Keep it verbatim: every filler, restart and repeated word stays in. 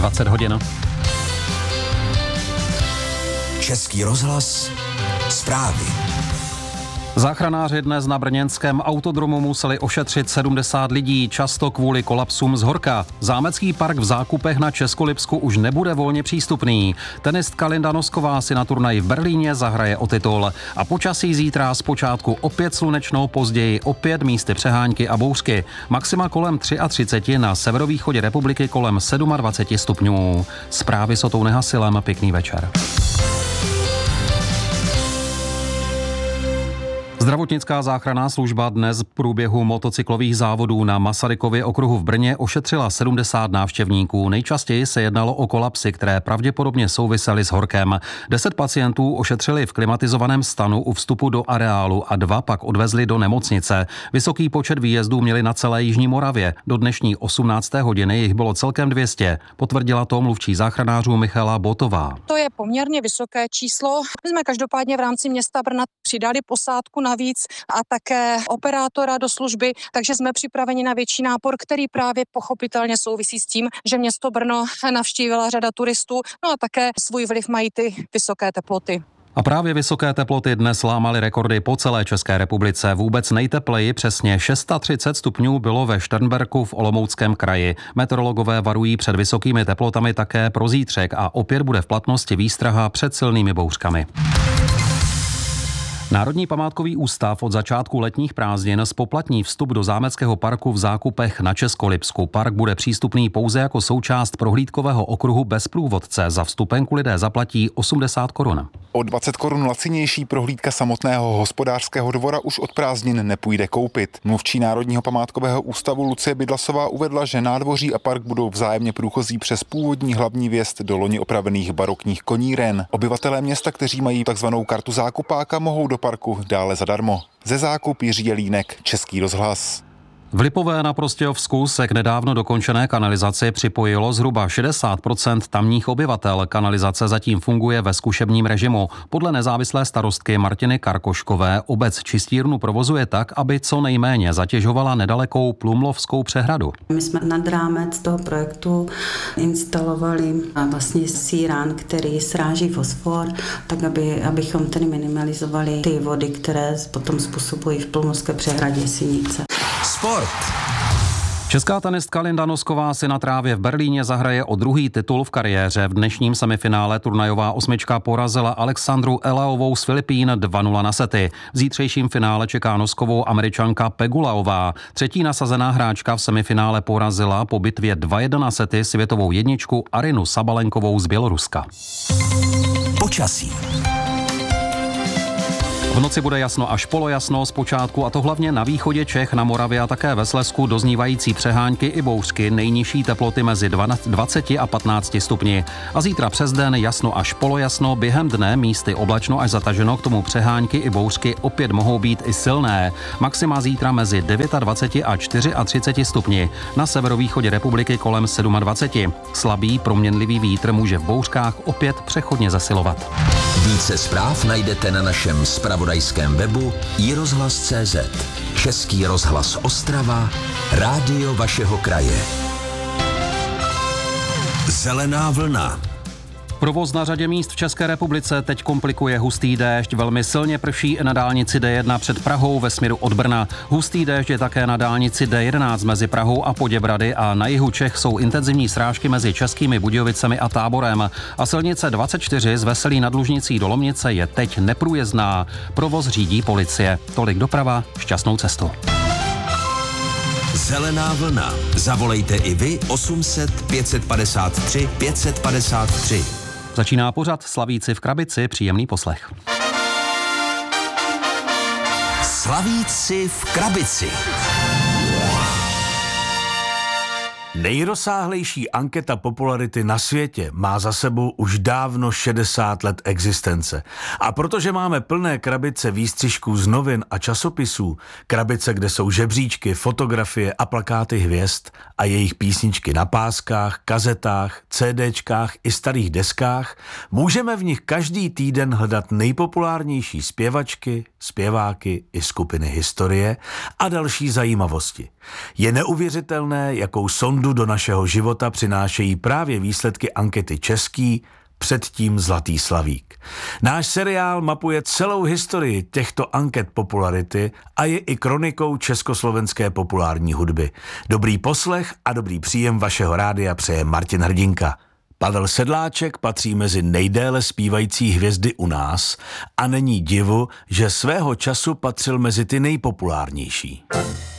dvacet hodin. Český rozhlas, zprávy. Záchranáři dnes na brněnském autodromu museli ošetřit sedmdesát lidí, často kvůli kolapsům z horka. Zámecký park v Zákupech na Českolipsku už nebude volně přístupný. Tenistka Linda Nosková si na turnaji v Berlíně zahraje o titul. A počasí zítra zpočátku opět slunečno, později opět místy přehánky a bouřky. Maxima kolem třicet tři, na severovýchodě republiky kolem dvacet sedm stupňů. Zprávy s Otou Nehasilem, pěkný večer. Zdravotnická záchranná služba dnes v průběhu motocyklových závodů na Masarykově okruhu v Brně ošetřila sedmdesát návštěvníků. Nejčastěji se jednalo o kolapsy, které pravděpodobně souvisely s horkem. Deset pacientů ošetřili v klimatizovaném stanu u vstupu do areálu a dva pak odvezli do nemocnice. Vysoký počet výjezdů měli na celé jižní Moravě. Do dnešní osmnácté hodiny jich bylo celkem dvě stě. Potvrdila to mluvčí záchranářů Michala Botová. To je poměrně vysoké číslo. My jsme každopádně v rámci města Brna přidali posádku navíc a také operátora do služby, takže jsme připraveni na větší nápor, který právě pochopitelně souvisí s tím, že město Brno navštívila řada turistů, no a také svůj vliv mají ty vysoké teploty. A právě vysoké teploty dnes lámaly rekordy po celé České republice. Vůbec nejtepleji, přesně třicet šest stupňů, bylo ve Šternberku v Olomouckém kraji. Meteorologové varují před vysokými teplotami také pro zítřek a opět bude v platnosti výstraha před silnými bouřkami. Národní památkový ústav od začátku letních prázdnin zpoplatní vstup do zámeckého parku v Zákupech na Českolipsku. Park bude přístupný pouze jako součást prohlídkového okruhu bez průvodce. Za vstupenku lidé zaplatí osmdesát korun. O dvacet korun lacinější prohlídka samotného hospodářského dvora už od prázdnin nepůjde koupit. Mluvčí Národního památkového ústavu Lucie Bydlasová uvedla, že nádvoří a park budou vzájemně průchozí přes původní hlavní vjezd do loni opravených barokních koníren. Obyvatelé města, kteří mají takzvanou kartu zákupáka, mohou do parku dále zadarmo. Ze Zákup Jiří Jelínek, Český rozhlas. V Lipové na Prostějovsku se k nedávno dokončené kanalizaci připojilo zhruba šedesát procent tamních obyvatel. Kanalizace zatím funguje ve zkušebním režimu. Podle nezávislé starostky Martiny Karkoškové obec čistírnu provozuje tak, aby co nejméně zatěžovala nedalekou Plumlovskou přehradu. My jsme nad rámec toho projektu instalovali vlastně sírán, který sráží fosfor, tak aby, abychom tedy minimalizovali ty vody, které potom způsobují v Plumlovské přehradě sinice. Sport. Česká tenistka Linda Nosková si na trávě v Berlíně zahraje o druhý titul v kariéře. V dnešním semifinále turnajová osmička porazila Alexandru Elaovou z Filipín dva nula na sety. V zítřejším finále čeká Noskovou Američanka Pegulaová. Třetí nasazená hráčka v semifinále porazila po bitvě dva jedna na sety světovou jedničku Arinu Sabalenkovou z Běloruska. Počasí. V noci bude jasno až polojasno zpočátku, a to hlavně na východě Čech, na Moravě a také ve Slezsku doznívající přehánky i bouřky, nejnižší teploty mezi dvaceti a patnácti stupni. A zítra přes den jasno až polojasno, během dne místy oblačno až zataženo, k tomu přehánky i bouřky opět mohou být i silné. Maxima zítra mezi dvaceti devíti a třiceti čtyřmi stupni. Na severovýchodě republiky kolem dvaceti sedmi. Slabý proměnlivý vítr může v bouřkách opět přechodně zesilovat. Více zpráv najdete na našem zpravodajském webu i rozhlas tečka cé zet. Český rozhlas Ostrava, rádio vašeho kraje. Zelená vlna. Provoz na řadě míst v České republice teď komplikuje hustý déšť. Velmi silně prší i na dálnici D jedna před Prahou ve směru od Brna. Hustý déšť je také na dálnici D jedenáct mezi Prahou a Poděbrady a na jihu Čech jsou intenzivní srážky mezi Českými Budějovicemi a Táborem. A silnice dvacet čtyři z Veselí nad Lužnicí do Lomnice je teď neprůjezdná. Provoz řídí policie. Tolik doprava, šťastnou cestu. Zelená vlna. Zavolejte i vy osm set pět set padesát tři pět set padesát tři. Začíná pořad Slavíci v krabici, příjemný poslech. Slavíci v krabici. Nejrozsáhlejší anketa popularity na světě má za sebou už dávno šedesát let existence. A protože máme plné krabice výstřižků z novin a časopisů, krabice, kde jsou žebříčky, fotografie a plakáty hvězd a jejich písničky na páskách, kazetách, CDčkách i starých deskách, můžeme v nich každý týden hledat nejpopulárnější zpěvačky, zpěváky i skupiny historie a další zajímavosti. Je neuvěřitelné, jakou sondu osudu do našeho života přinášejí právě výsledky ankety Český, předtím Zlatý slavík. Náš seriál mapuje celou historii těchto anket popularity a je i kronikou československé populární hudby. Dobrý poslech a dobrý příjem vašeho rádia přeje Martin Hrdinka. Pavel Sedláček patří mezi nejdéle zpívající hvězdy u nás a není divu, že svého času patřil mezi ty nejpopulárnější.